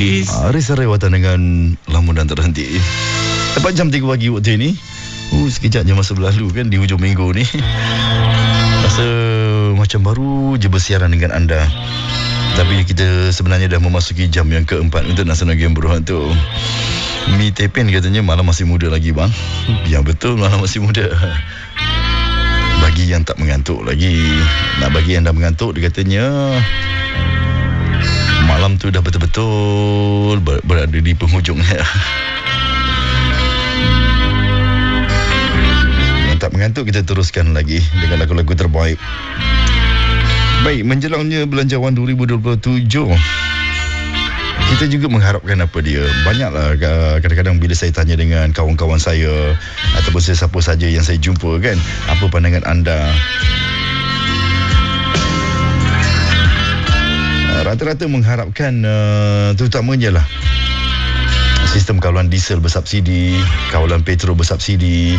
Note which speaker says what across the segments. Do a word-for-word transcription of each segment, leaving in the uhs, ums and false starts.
Speaker 1: uh, Risa Rewatan dengan Lamun dan Terhenti. Tepat jam tiga pagi waktu ini. Uh, sekejap je masa berlalu kan di hujung minggu ni. Rasa macam baru je bersiaran dengan anda. Tapi kita sebenarnya dah memasuki jam yang keempat untuk Nasional Game Berhantu. Mi Tepin katanya malam masih muda lagi bang. Ya betul, malam masih muda. Bagi yang tak mengantuk lagi. Nak bagi yang dah mengantuk, dia katanya malam tu dah betul-betul ber- berada di penghujungnya. Yang tak mengantuk, kita teruskan lagi dengan lagu-lagu terbaik. Baik, menjelangnya Belanjawan dua ribu dua puluh tujuh, kita juga mengharapkan apa dia. Banyaklah kadang-kadang bila saya tanya dengan kawan-kawan saya ataupun sesiapa saja yang saya jumpa kan, apa pandangan anda? Rata-rata mengharapkan uh, terutamanya lah sistem kawalan diesel bersubsidi, kawalan petrol bersubsidi,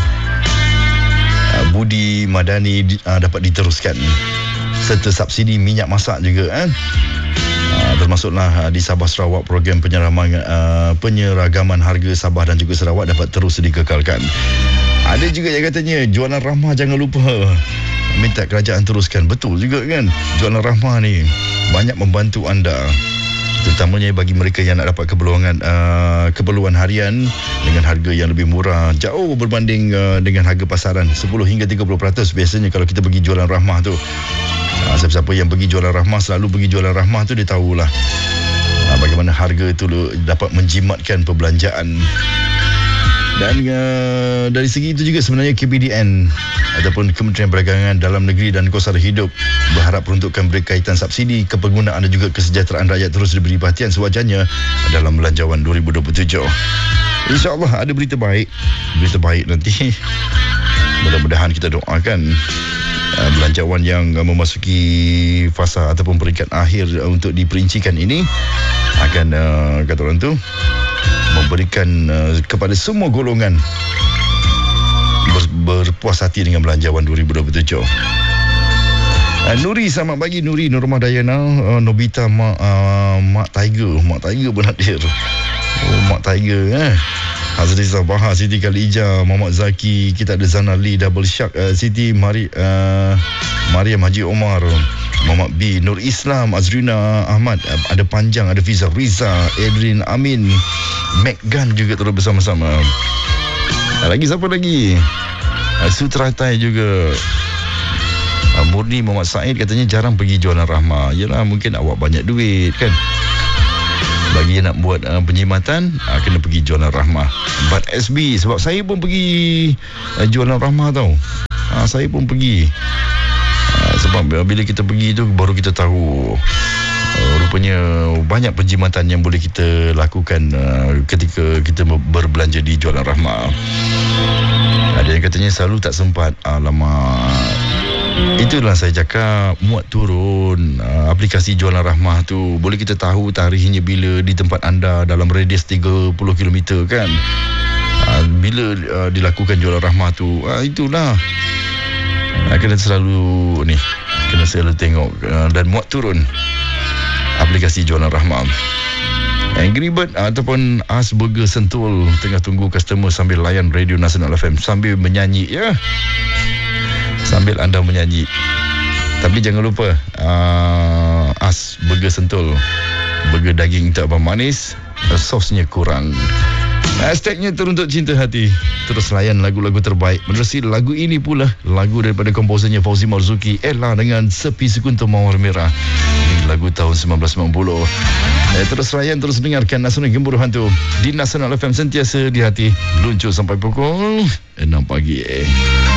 Speaker 1: uh, budi madani uh, dapat diteruskan, serta subsidi minyak masak juga kan. Uh, termasuklah uh, di Sabah Sarawak program penyeraman, uh, penyeragaman harga Sabah dan juga Sarawak dapat terus dikekalkan. Ada juga yang katanya jualan rahmah jangan lupa, minta kerajaan teruskan. Betul juga kan, jualan rahmah ni banyak membantu anda, terutamanya bagi mereka yang nak dapat keperluan uh, keperluan harian dengan harga yang lebih murah, jauh berbanding uh, dengan harga pasaran, sepuluh hingga tiga puluh peratus biasanya kalau kita pergi jualan rahmah tu. Uh, siapa-siapa yang pergi jualan rahmah, selalu pergi jualan rahmah tu, dia tahulah uh, bagaimana harga tu dapat menjimatkan perbelanjaan. Dan uh, dari segi itu juga sebenarnya K P D N ataupun Kementerian Perdagangan Dalam Negeri dan Kos Sara Hidup berharap peruntukan berkaitan subsidi kepenggunaan dan juga kesejahteraan rakyat terus diberi perhatian sewajarnya dalam Belanjawan dua ribu dua puluh tujuh. InsyaAllah ada berita baik, berita baik nanti. Mudah-mudahan kita doakan uh, Belanjawan yang uh, memasuki fasa ataupun peringkat akhir uh, untuk diperincikan ini akan uh, kata orang tu memberikan uh, kepada semua golongan ber, berpuas hati dengan Belanjawan dua ribu dua puluh tujuh. Uh, Nuri, selamat pagi Nuri, Nurmah Dayana, uh, Nobita, Mak, uh, Mak Tiger, Mak Tiger pun hadir. Oh, Mak Tiger eh. Hazri Sabaha, Siti Khalijah, Muhammad Zaki, kita ada Zana Lee, Double Shark, uh, Siti Mari, uh, Mariam Haji Omar, Muhammad B, Nur Islam, Azrina Ahmad, ada Panjang, ada Fiza Riza, Edrin Amin, Meggan juga terus bersama-sama. Lagi siapa lagi? Sutratai juga. Murni Muhammad Said katanya jarang pergi jualan rahmah. Yelah, mungkin awak banyak duit kan. Bagi yang nak buat uh, penjimatan, uh, kena pergi jualan rahmah. But S B, sebab saya pun pergi uh, jualan rahmah tau. Uh, saya pun pergi. Uh, sebab uh, bila kita pergi tu baru kita tahu uh, rupanya banyak penjimatan yang boleh kita lakukan uh, ketika kita berbelanja di jualan rahmah. Ada yang katanya selalu tak sempat. Alamak. Itulah saya cakap, muat turun uh, aplikasi jualan rahmah tu. Boleh kita tahu tarikhnya bila di tempat anda dalam radius tiga puluh kilometer kan. uh, Bila uh, dilakukan jualan rahmah tu, uh, itulah uh, kena selalu ni, kena selalu tengok uh, dan muat turun aplikasi jualan rahmah. Angry Bird uh, ataupun As Burger Sentul tengah tunggu customer sambil layan Radio Nasional F M sambil menyanyi ya. Sambil anda menyanyi. Tapi jangan lupa uh, As Burger Sentul, burger daging tak apa manis, sosnya kurang. Hashtagnya teruntuk cinta hati. Terus layan lagu-lagu terbaik. Menerusi lagu ini pula, lagu daripada komposernya Fauzi Marzuki, Ella dengan Sepi Sekuntum Mawar Merah. Ini lagu tahun sembilan belas sembilan puluh. Eh, terus layan, terus dengarkan Nasional Gembira Hantu di Nasional F M, sentiasa di hati. Luncur sampai pukul enam pagi.